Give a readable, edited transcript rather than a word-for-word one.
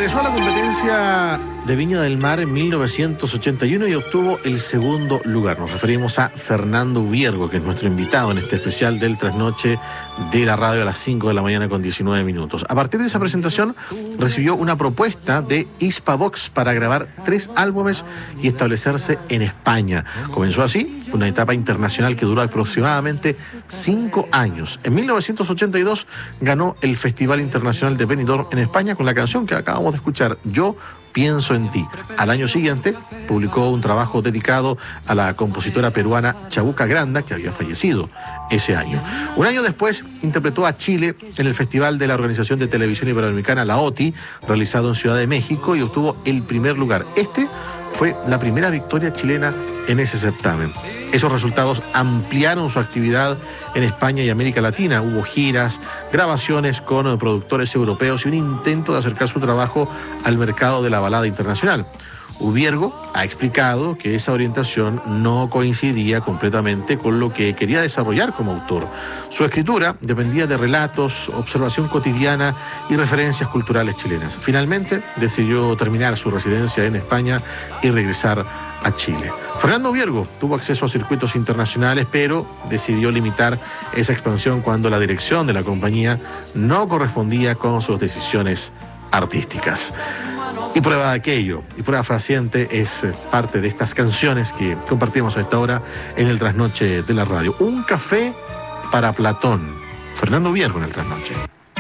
Regresó a la competencia de Viña del Mar en 1981 y obtuvo el segundo lugar. Nos referimos a Fernando Ubiergo, que es nuestro invitado en este especial del Trasnoche de la radio a las 5 de la mañana con 19 minutos. A partir de esa presentación recibió una propuesta de Hispavox para grabar 3 álbumes y establecerse en España. Comenzó así una etapa internacional que duró aproximadamente 5 años. En 1982 ganó el Festival Internacional de Benidorm en España con la canción que acabamos de escuchar, Yo Pienso en Ti. Al año siguiente publicó un trabajo dedicado a la compositora peruana Chabuca Granda, que había fallecido ese año. Un año después interpretó a Chile en el Festival de la Organización de Televisión Iberoamericana, la OTI, realizado en Ciudad de México, y obtuvo el primer lugar. Este fue la primera victoria chilena en ese certamen. Esos resultados ampliaron su actividad en España y América Latina. Hubo giras, grabaciones con productores europeos y un intento de acercar su trabajo al mercado de la balada internacional. Ubiergo ha explicado que esa orientación no coincidía completamente con lo que quería desarrollar como autor. Su escritura dependía de relatos, observación cotidiana y referencias culturales chilenas. Finalmente decidió terminar su residencia en España y regresar a Chile. Fernando Ubiergo tuvo acceso a circuitos internacionales, pero decidió limitar esa expansión cuando la dirección de la compañía no correspondía con sus decisiones artísticas. Y prueba de aquello, y prueba fehaciente, es parte de estas canciones que compartimos a esta hora en el Trasnoche de la radio. Un café para Platón. Fernando Ubiergo en el Trasnoche.